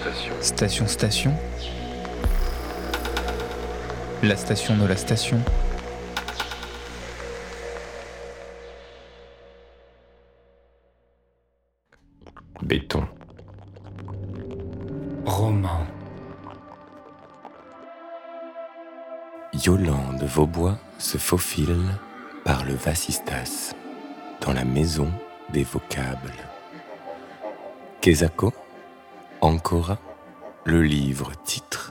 Station Station. La station de la station. Béton. Roman. Yolande Vaubois se faufile par le vasistas dans la maison des vocables. Kesako, Ancora, le livre titre